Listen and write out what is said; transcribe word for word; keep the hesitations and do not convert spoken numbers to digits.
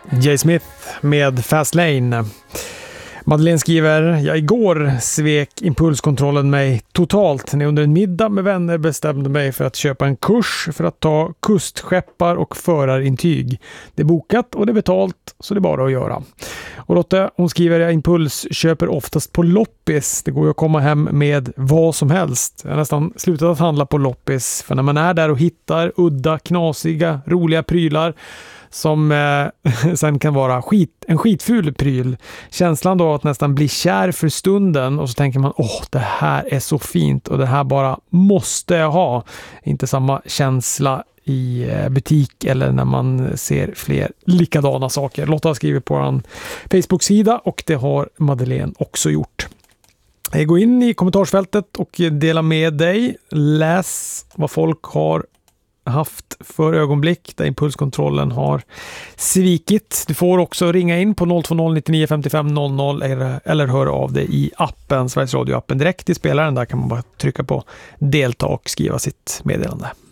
Jay Smith med Fast Lane. Madeleine skriver: jag igår svek impulskontrollen mig totalt när jag under en middag med vänner bestämde mig för att köpa en kurs för att ta kustskeppar och förarintyg. Det är bokat och det är betalt, så det är bara att göra. Och Lotte, hon skriver: jag impulsköper oftast på loppis. Det går ju att komma hem med vad som helst. Jag har nästan slutat att handla på loppis, för när man är där och hittar udda, knasiga, roliga prylar som eh, sen kan vara skit, en skitful pryl. Känslan då att nästan bli kär för stunden, och så tänker man, åh, det här är så fint och det här bara måste jag ha. Inte samma känsla i butik eller när man ser fler likadana saker. Lotta har skrivit på en Facebook-sida och det har Madeleine också gjort. Gå in i kommentarsfältet och dela med dig. Läs vad folk har haft för ögonblick där impulskontrollen har svikit. Du får också ringa in på noll två noll nio nio fem fem noll noll eller, eller höra av dig i appen, Sveriges Radio-appen, direkt i spelaren. Där kan man bara trycka på delta och skriva sitt meddelande.